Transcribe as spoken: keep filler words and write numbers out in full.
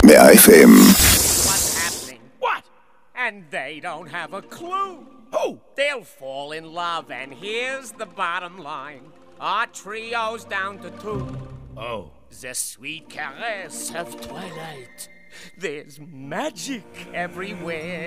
מאה אף אם. What's happening? What? And they don't have a clue. Who? They'll fall in love, and here's the bottom line. Our trio's down to two. Oh. The sweet caress of twilight. There's magic everywhere.